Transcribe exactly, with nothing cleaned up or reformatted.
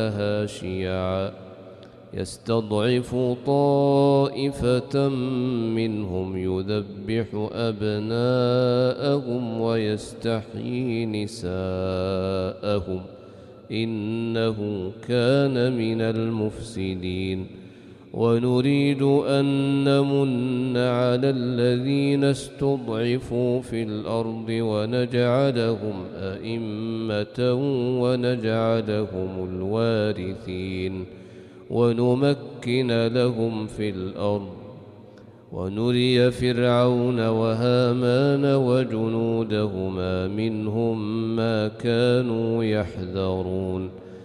لها شيعا يستضعف طائفة منهم يذبح أبناءهم ويستحيي نساءهم إنه كان من المفسدين ونريد أن نمن على الذين استضعفوا في الأرض ونجعلهم أئمة ونجعلهم الوارثين ونمكن لهم في الأرض ونري فرعون وهامان وجنودهما منهم ما كانوا يحذرون